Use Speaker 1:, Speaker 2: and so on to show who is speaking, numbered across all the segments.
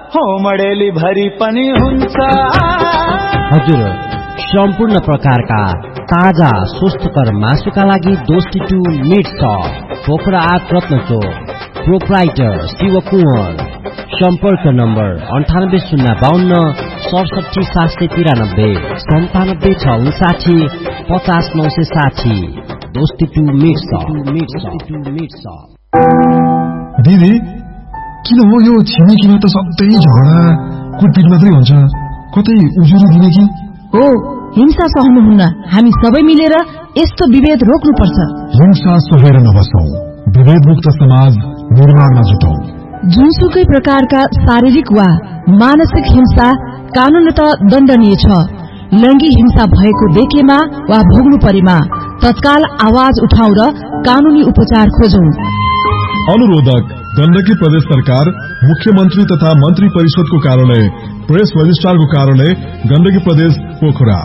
Speaker 1: होमडेली भरि पनि हुन्छ।
Speaker 2: हजुर, सम्पूर्ण प्रकारका ताजा स्वस्थकर मासुका लागि दोस्ती to meet shop, Pokhara 8 रत्नचोक, proprietor Shiv Kunwar. सम्पर्क नम्बर 9805 67 793 97 659 50 960। दोस्ती टु मिट सप।
Speaker 3: दिदी किन हो यो छिमेकीमा त सधैँ झगडा कुटपिट मात्रै हुन्छ, कतै उजुरी दिने कि?
Speaker 4: हो, हिंसा सहनुहुन्न। हामी सबै मिलेर यस्तो विभेद रोक्नुपर्छ।
Speaker 3: हिंसा सहेर नबसौं, विभेदमुक्त समाज निर्माणमा जुटौं।
Speaker 4: जुनसुकै प्रकारका शारीरिक वा मानसिक हिंसा कानूनत दण्डनीय छ। लैंगिक हिंसा भएको देखेमा वा भोग्नु परेमा तत्काल आवाज उठाउँ र कानूनी उपचार खोजौं।
Speaker 3: अनुरोधक गण्डकी प्रदेश सरकार, मुख्यमन्त्री तथा मन्त्री परिषदको कार्यालय, प्रेस रजिस्ट्रारको कार्यालय, गण्डकी प्रदेश पोखरा।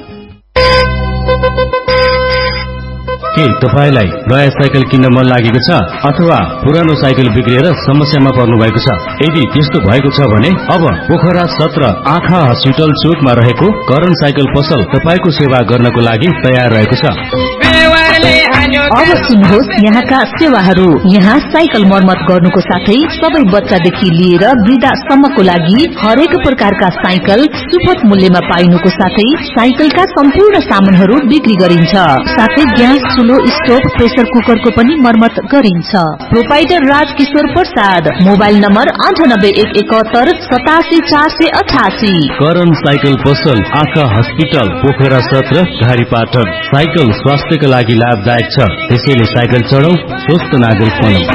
Speaker 5: के तपाईलाई नयाँ साइकल किन्न मन लागेको छ अथवा पुरानो साइकल बिग्रिएर समस्यामा पर्नु भएको छ? यदि त्यस्तो भएको छ भने अब पोखरा 17 आँखा हस्पिटल चोकमा रहेको करण साइकल पसल तपाईको सेवा गर्नको लागि तयार रहेको छ।
Speaker 6: अब सुन्नुहोस् यहाँका सेवाहरू। यहाँ साइकल मर्मत गर्नुको साथै सबै बच्चादेखि लिएर वृद्धासम्मको लागि हरेक प्रकारका साइकल सुपथ मूल्यमा पाइनुको साथै साइकलका सम्पूर्ण सामानहरू बिक्री गरिन्छ। साथै ग्यास, चुलो, स्टोभ, प्रेसर कुकरको पनि मर्मत गरिन्छ। Proprietor Rajkishore Prasad, mobile number 9871 87 488।
Speaker 5: Karan cycle पसल, आँखा हस्पिटल, पोखरा 17 घारीपाटन। साइकल स्वास्थ्यका लागि लाभदायक छ, त्यसैले साइकल चढौं, स्वस्थ नागरिक बनौं।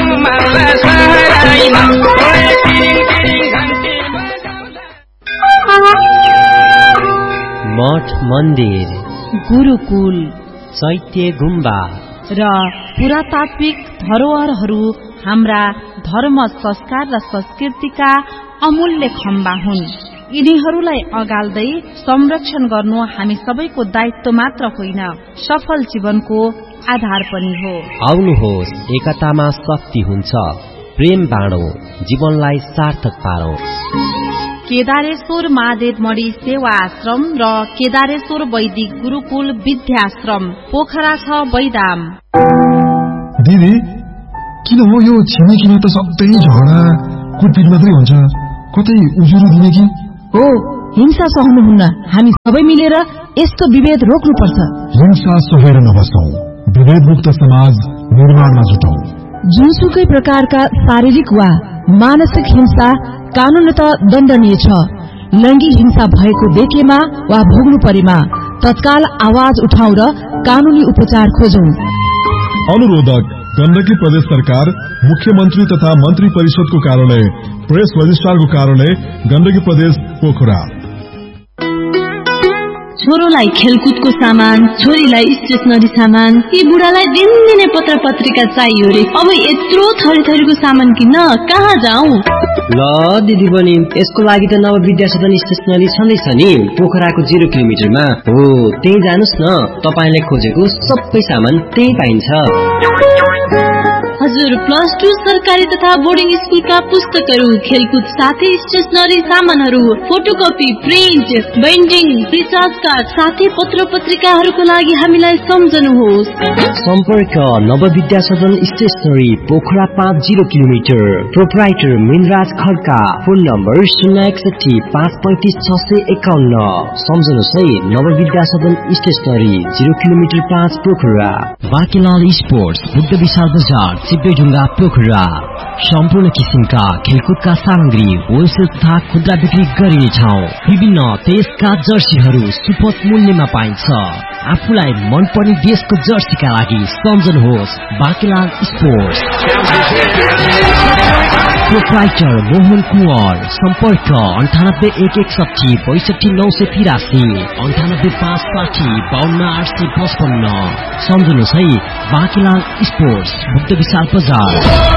Speaker 2: मठ मन्दिर,
Speaker 4: गुरुकुल,
Speaker 2: चैत्य गुम्बा
Speaker 4: र पुरातात्विक धरोहरहरू हाम्रा धर्म, संस्कार र संस्कृतिका अमूल्य खम्बा हुन्। यिनीहरूलाई अगाल्दै संरक्षण गर्नु हामी सबैको दायित्व मात्र होइन, सफल जीवनको आधार पनि हो।
Speaker 2: आउनुहोस्, एकतामा शक्ति हुन्छ। प्रेम बाँडौं, जीवनलाई सार्थक पारौं।
Speaker 4: केदारेश्वर महादेव मणि सेवा आश्रम र केदारेश्वर वैदिक गुरुकुल विद्याश्रम, पोखरा 6 बैदाम।
Speaker 3: दिदी किन हो यो छिमेकीमा त सधैँ झगडा कुटपिट मात्रै हुन्छ, कतै उजुरी दिने कि?
Speaker 4: हो, हिंसा सहनुहुन्न। हामी सबै मिलेर यस्तो विभेद रोक्नुपर्छ।
Speaker 3: हिंसा सहेर नबसौं, विभेदमुक्त समाज निर्माणमा जुटौं।
Speaker 4: जुनसुकै प्रकारका शारीरिक वा मानसिक हिंसा कानूनत दण्डनीय छ। लैंगिक हिंसा भएको देखेमा वा भोग्नु परेमा तत्काल आवाज उठाउँ र कानूनी उपचार खोजौं।
Speaker 3: अनुरोधक गण्डकी प्रदेश सरकार, मुख्यमन्त्री तथा मन्त्री परिषदको कार्यालय, प्रेस रजिस्ट्रारको कार्यालय, गण्डकी प्रदेश पोखरा।
Speaker 6: छोरोलाई खेलकुदको सामान, छोरीलाई स्टेशनरी सामान, यी बुढालाई दिनदिनै पत्र पत्रिका चाहियो रे। अब यत्रो थरी थरीको सामान किन्न कहाँ जाउँ?
Speaker 2: ल दिदी बहिनी, यसको लागि त नव विद्यासदन स्टेशनरी छँदैछ नि, पोखराको 0 किलोमिटरमा हो। त्यही जानुस् न, तपाईले खोजेको सबै सामान त्यही पाइन्छ।
Speaker 6: हजुर, +2 सरकारी तथा बोर्डिङ स्कुलका पुस्तकहरू, खेलकुद साथै स्टेशनरी सामानहरू, photocopy, print, binding, recharge card साथै पत्र पत्रिकाहरूको लागि हामीलाई सम्झनुहोस्।
Speaker 2: सम्पर्क नव विद्यासदन stationery, Pokhara 5 0 kilometre, proprietor Minraj Khadka. Phone number 061 535 651। सम्झनुहोस् है, नव विद्यासदन stationery, 0 kilometre 5 Pokhara. Bakilal sports, Buddha विशाल बजार, सिद्धेढुङ्गा पोखरा। सम्पूर्ण किसिमका खेलकुदका सामग्री होलसेल तथा खुद्रा बिक्री गरिने ठाउँ। विभिन्न देशका जर्सीहरू सुपथ मूल्यमा पाइन्छ। आफूलाई मनपर्ने देशको जर्सीका लागि सम्झनुहोस् बाकीलाल स्पोर्ट्स। प्रोप्राइटर मोहन कुँवर। सम्पर्क 98 161 62 983, 98 560 52 855। सम्झनुहोस् है, बाकीलाल स्पोर्ट्स, बुद्ध विशाल बजार।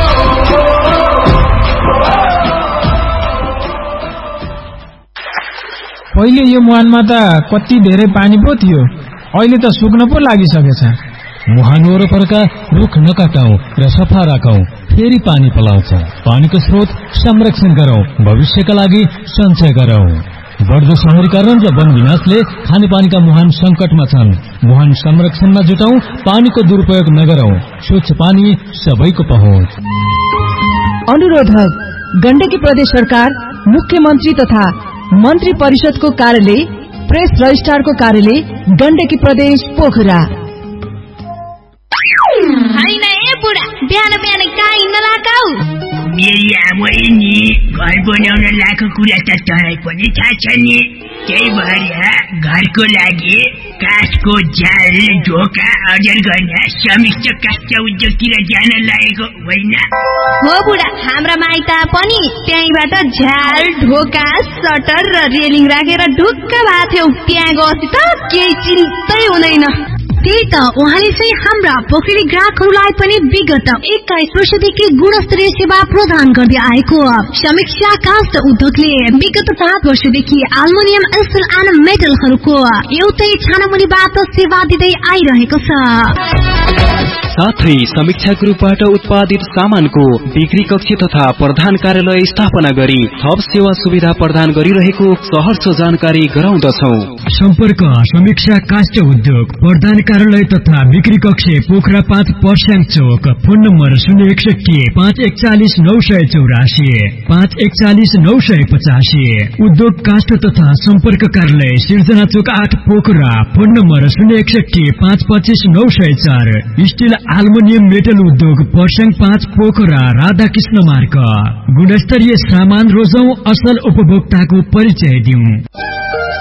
Speaker 7: पहिले यो मुहानमा त कति धेरै पानी पो थियो, अहिले त सुक्न पो लागिसकेछ।
Speaker 8: मुहान वरपरका रुख नकाटौं र सफा राखौं, फेरि पानी पलाउँछ। पानीको स्रोत संरक्षण गरौं, भविष्यका लागि सञ्चय गरौं। बढ्दो शहरीकरण र वन विनाशले खानेपानीका मुहान संकटमा छन्। मुहान संरक्षणमा जुटौं, पानीको दुरुपयोग नगरौं। स्वच्छ पानी सबैको पहुँच।
Speaker 6: अनुरोधक गण्डकी प्रदेश सरकार, मुख्यमन्त्री तथा मन्त्री परिषदको कार्यालय, प्रेस रजिस्ट्रारको कार्यालय, गण्डकी प्रदेश पोखरा।
Speaker 9: हैन ए बुढा, बिहान बिहान कहाँ हिँड्न लागाउ?
Speaker 10: मेरी आमै नि घर बनाउन लाएको कुरा त तँलाई पनि थाहा छ नि। त्यही भएर घरको लागि काठको जाल ढोका अर्जन गर्न समिष्ट काष्ठ उद्योगतिर जान लागेको होइन?
Speaker 9: हो बुढा, हाम्रा माइता पनि त्यहीबाट झाल ढोका सटर र रेलिङ राखेर ढुक्क भएको थियौ। त्यहाँ गएपछि त केही चिन्तै हुँदैन।
Speaker 11: त्यही त उहाँले चाहिँ हाम्रा पोखरी ग्राहकहरूलाई पनि विगत 21 वर्षदेखि गुणस्तरीय सेवा प्रदान गर्दै आएको समीक्षा काष्ठ उद्योगले विगत 7 वर्षदेखि एल्युमिनियम स्टिल एन्ड मेटलहरूको एउटै छानामुनिबाट सेवा दिँदै आइरहेको छ।
Speaker 12: साथै समीक्षा ग्रुपबाट उत्पादित सामानको बिक्री कक्ष तथा प्रधान कार्यालय स्थापना गरी थप सेवा सुविधा प्रदान गरिरहेको सहर्ष जानकारी गराउँदछौ।
Speaker 2: सम्पर्क समीक्षा काष्ठ उद्योग, प्रधान कार्यालय तथा बिक्री कक्ष, पोखरा 5 पर्स्याङ चोक। Phone number 061 541 984 541 985। उद्योग काष्ठ तथा सम्पर्क कार्यालय सिर्जना चोक 8 Pokhara. Phone number 061 525 904। Still aluminium metal उद्योग पर्स्याङ 5 पोखरा, राधाकृष्ण मार्ग। गुणस्तरीय सामान रोजौं, असल उपभोक्ताको परिचय दिउँ।